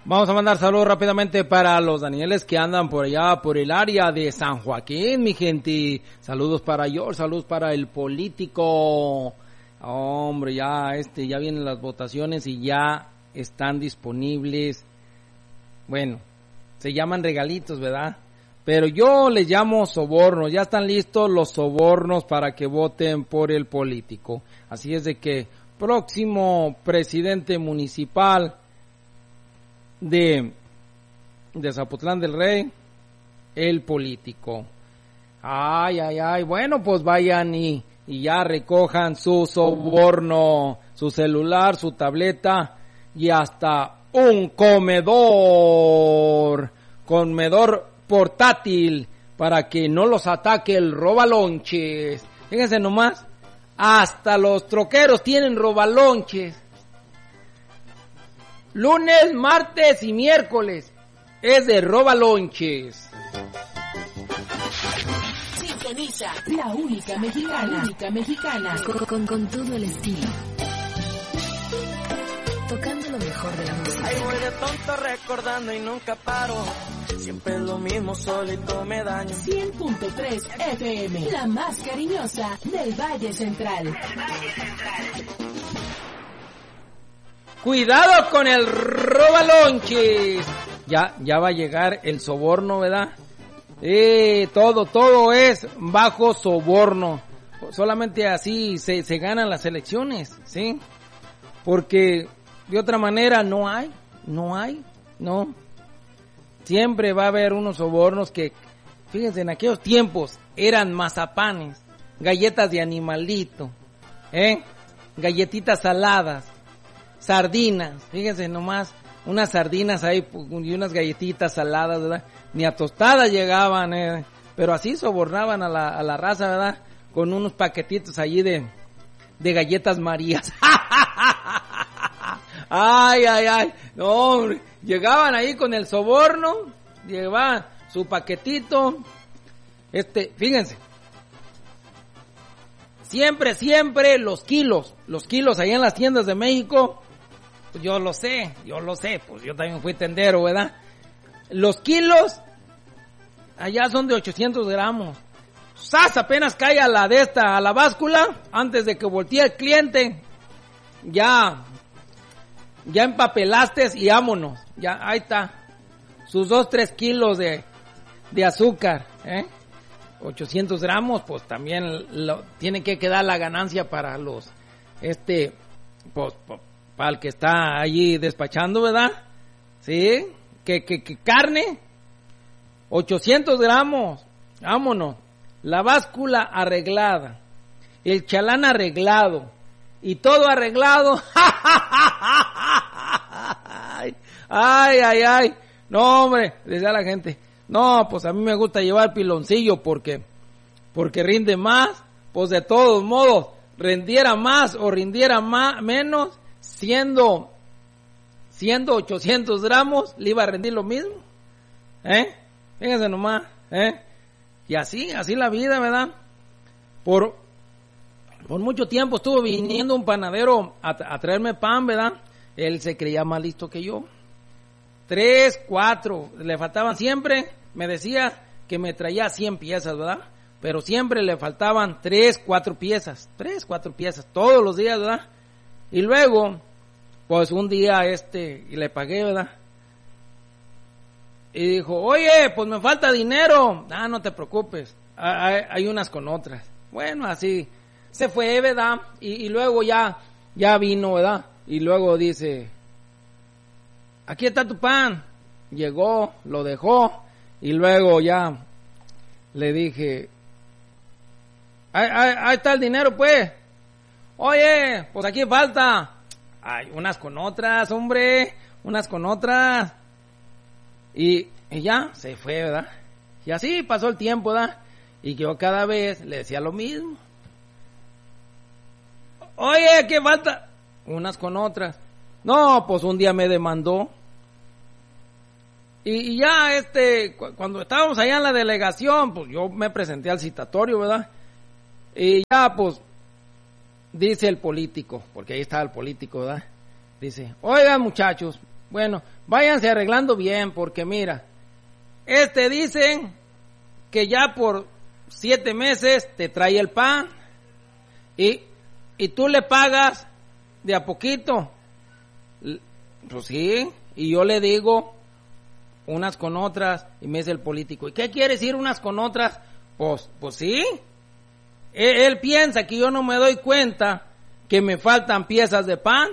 Vamos a mandar saludos rápidamente para los Danieles que andan por allá, por el área de San Joaquín, mi gente. Saludos para George, saludos para el político. Hombre, ya vienen las votaciones y ya están disponibles. Bueno, se llaman regalitos, ¿verdad? Pero yo les llamo sobornos. Ya están listos los sobornos para que voten por el político. Así es de que próximo presidente municipal de Zapotlán del Rey, el político. Ay, bueno, pues vayan y ya recojan su soborno, su celular, su tableta y hasta un comedor portátil para que no los ataque el robalonches. Fíjense nomás, hasta los troqueros tienen robalonches. Lunes, martes y miércoles es de robalonches. Sintoniza la única mexicana, con todo el estilo. Tocando lo mejor de la música. Ay, voy de tonto recordando y nunca paro. Siempre es lo mismo, solito me daño. 100.3 FM, la más cariñosa del Valle Central. Cuidado con el robalonches. Ya va a llegar el soborno, ¿verdad? Todo es bajo soborno. Solamente así se ganan las elecciones, ¿sí? Porque de otra manera no hay. Siempre va a haber unos sobornos que, fíjense, en aquellos tiempos eran mazapanes, galletas de animalito, galletitas saladas, sardinas, fíjense nomás, unas sardinas ahí y unas galletitas saladas, ¿verdad? Ni a tostadas llegaban, pero así sobornaban a la raza, ¿verdad? Con unos paquetitos allí de galletas Marías. Ay, no, hombre, llegaban ahí con el soborno, llevaban su paquetito, fíjense, siempre los kilos allá en las tiendas de México, pues yo lo sé, pues yo también fui tendero, ¿verdad? Los kilos allá son de 800 gramos. ¡Sas! Apenas cae a la báscula, antes de que voltee el cliente, ya empapelaste y vámonos. Ya, ahí está. Sus 2-3 kilos de azúcar, 800 gramos, pues también tiene que quedar la ganancia para los, pues, para el que está allí despachando, ¿verdad? Sí, que carne, 800 gramos, vámonos. La báscula arreglada, el chalán arreglado, y todo arreglado. Ay. No, hombre, decía la gente. No, pues a mí me gusta llevar piloncillo porque rinde más. Pues de todos modos, rendiera más o rindiera menos, siendo 800 gramos, le iba a rendir lo mismo. Fíjense nomás, Y así la vida, ¿verdad? Por mucho tiempo estuvo viniendo un panadero a traerme pan, ¿verdad? Él se creía más listo que yo. 3, 4, le faltaban siempre, me decía que me traía 100 piezas, ¿verdad? Pero siempre le faltaban 3, 4 piezas, todos los días, ¿verdad? Y luego, pues un día y le pagué, ¿verdad? Y dijo, oye, pues me falta dinero. No te preocupes, hay unas con otras. Bueno, así se fue, ¿verdad? Y luego ya vino, ¿verdad? Y luego dice, aquí está tu pan. Llegó, lo dejó, y luego ya le dije, ahí está el dinero, pues. Oye, pues aquí falta. Ay, unas con otras, hombre, unas con otras. Y ya se fue, ¿verdad? Y así pasó el tiempo, ¿verdad? Y yo cada vez le decía lo mismo. Oye, ¿qué falta? Unas con otras. No, pues un día me demandó. Y ya cuando estábamos allá en la delegación, pues yo me presenté al citatorio, ¿verdad? Y ya, pues, dice el político, porque ahí estaba el político, ¿verdad? Dice, oigan muchachos, Bueno, váyanse arreglando bien, porque mira, dicen que ya por 7 meses te trae el pan y tú le pagas de a poquito. Pues sí, y yo le digo unas con otras, y me dice el político, ¿y qué quiere decir unas con otras? Pues sí, él piensa que yo no me doy cuenta que me faltan piezas de pan.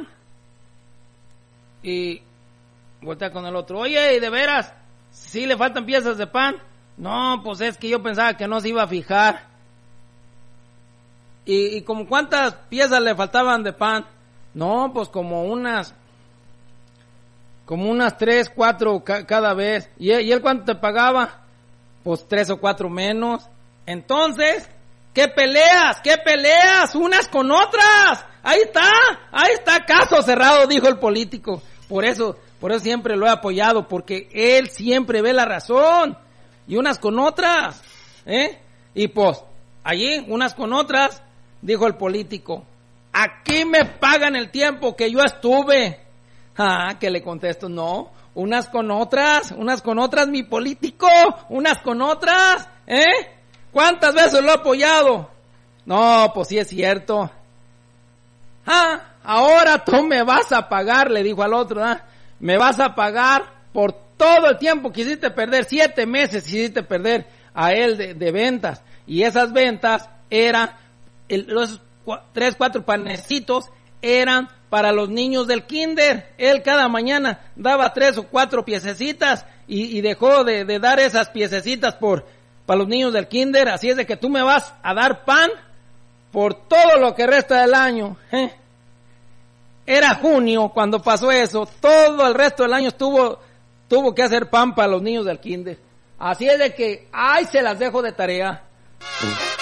Y voltea con el otro, oye, ¿y de veras sí le faltan piezas de pan? No, pues es que yo pensaba que no se iba a fijar. ¿Y como cuántas piezas le faltaban de pan? No, pues como unas 3, 4 cada vez. ¿Y él cuánto te pagaba? Pues 3 o 4 menos. Entonces, ¿qué peleas? Unas con otras. Ahí está, caso cerrado, dijo el político. Por eso siempre lo he apoyado, porque él siempre ve la razón. Y unas con otras, Y pues, allí, unas con otras, dijo el político, aquí me pagan el tiempo que yo estuve. Que le contesto, no, unas con otras, mi político, unas con otras, ¿cuántas veces lo he apoyado? No, pues sí es cierto. Ahora tú me vas a pagar, le dijo al otro, me vas a pagar por todo el tiempo que hiciste perder, 7 meses hiciste perder a él de ventas, y esas ventas eran, los 3, 4 panecitos eran para los niños del kinder. Él cada mañana daba 3 o 4 piececitas y dejó de dar esas piececitas para los niños del kinder, así es de que tú me vas a dar pan por todo lo que resta del año, Era junio cuando pasó eso, todo el resto del año tuvo que hacer pan para los niños del kinder. Así es de que, se las dejo de tarea.